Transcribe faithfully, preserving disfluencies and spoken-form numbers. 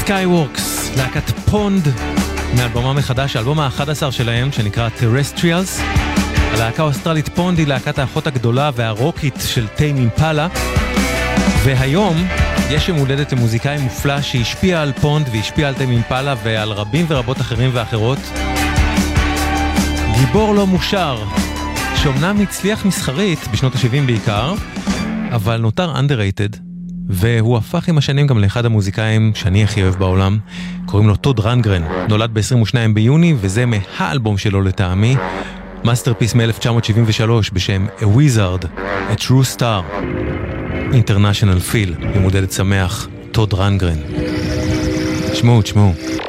סקייוורקס, להקת פונד, מאלבומה מחדש, האלבום ה-אחד עשר שלהם, שנקרא Terrestrials. הלהקה האוסטרלית פונד היא להקת האחות הגדולה והרוקית של טיים אימפלה, והיום יש יום הולדת למוזיקאי מופלא שהשפיע על פונד והשפיע על טיים אימפלה ועל רבים ורבות אחרים ואחרות. גיבור לא מושר, שאומנם הצליח מסחרית בשנות ה-שבעים בעיקר, אבל נותר underrated, והוא הפך עם השנים גם לאחד המוזיקאים שאני הכי אוהב בעולם. קוראים לו טוד רנגרן, נולד ב-עשרים ושניים ביוני, וזה מהאלבום שלו לטעמי, מאסטרפיס מ-אלף תשע מאות שבעים ושלוש בשם A Wizard, A True Star, International Feel, יום הולדת שמח, טוד רנגרן. תשמעו, תשמעו.